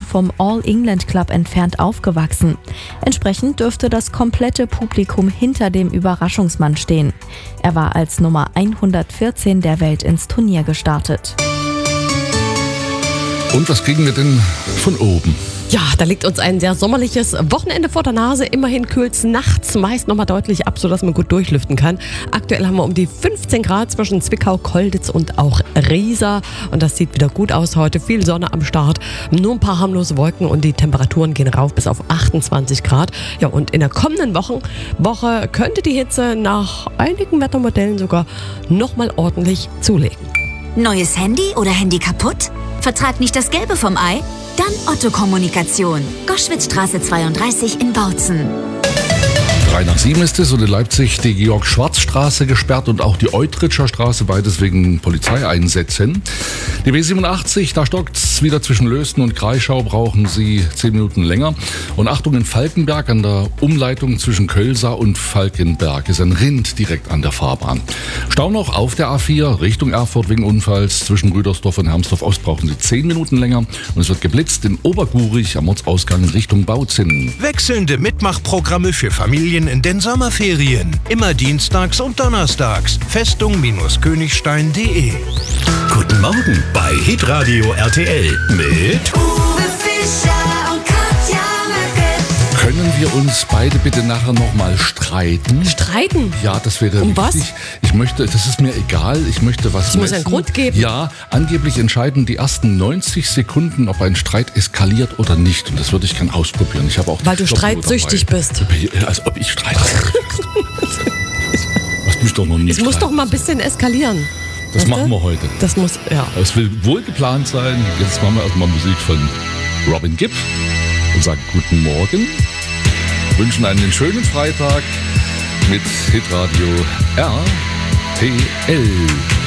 vom All England Club entfernt aufgewachsen. Entsprechend dürfte das komplette Publikum hinter dem Überraschungsmann stehen. Er war als Nummer 114 der Welt ins Turnier gestartet. Und was kriegen wir denn von oben? Ja, da liegt uns ein sehr sommerliches Wochenende vor der Nase. Immerhin kühlt es nachts meist nochmal deutlich ab, sodass man gut durchlüften kann. Aktuell haben wir um die 15 Grad zwischen Zwickau, Kolditz und auch Riesa. Und das sieht wieder gut aus heute. Viel Sonne am Start. Nur ein paar harmlose Wolken und die Temperaturen gehen rauf bis auf 28 Grad. Ja, und in der kommenden Woche könnte die Hitze nach einigen Wettermodellen sogar nochmal ordentlich zulegen. Neues Handy oder Handy kaputt? Vertrag nicht das Gelbe vom Ei? Dann Otto Kommunikation. Goschwitzstraße 32 in Bautzen. 3 nach 7 ist es und in Leipzig die Georg-Schwarz-Straße gesperrt und auch die Eutritscher Straße, beides wegen Polizeieinsätzen. Die B87, da stockt's wieder zwischen Lösten und Kreischau, brauchen Sie 10 Minuten länger. Und Achtung, in Falkenberg an der Umleitung zwischen Kölsa und Falkenberg ist ein Rind direkt an der Fahrbahn. Stau noch auf der A4 Richtung Erfurt wegen Unfalls. Zwischen Rüdersdorf und Hermsdorf Ost brauchen Sie 10 Minuten länger. Und es wird geblitzt in Obergurich am Ortsausgang Richtung Bautzen. Wechselnde Mitmachprogramme für Familien in den Sommerferien. Immer dienstags und donnerstags. Festung-königstein.de. Guten Morgen bei Hitradio RTL mit Uwe Fischer und Katja Möcke. Können wir uns beide bitte nachher nochmal streiten? Streiten? Ja, das wäre Um was? wichtig. Ich möchte, das ist mir egal, ich möchte was Es muss einen messen. Grund geben. Ja, angeblich entscheiden die ersten 90 Sekunden, ob ein Streit eskaliert oder nicht. Und das würde ich gern ausprobieren. Ich habe auch Weil du streitsüchtig bist. Als ob ich streite. Das muss doch noch nie Es muss streiten. doch mal ein bisschen eskalieren. Das Weißt du? machen wir heute. Das muss, ja. Es will wohl geplant sein. Jetzt machen wir erstmal Musik von Robin Gibb und sagen guten Morgen. Wünschen einen schönen Freitag mit Hitradio RTL.